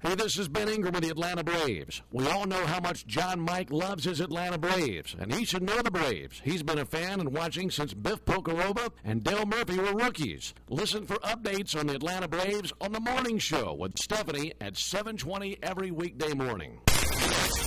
Hey, this is Ben Ingram with the Atlanta Braves. We all know how much John Mike loves his Atlanta Braves, and he should know the Braves. He's been a fan and watching since Biff Pocoroba and Dale Murphy were rookies. Listen for updates on the Atlanta Braves on The Morning Show with Stephanie at 7:20 every weekday morning.